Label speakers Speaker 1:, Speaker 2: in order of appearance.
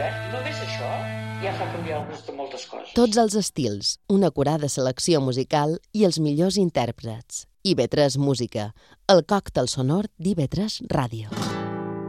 Speaker 1: Només això ja fa canviar el gust de moltes coses.
Speaker 2: Tots els estils, una acurada selecció musical i els millors intèrprets. IB3 Música, el còctel sonor d'IB3 Ràdio.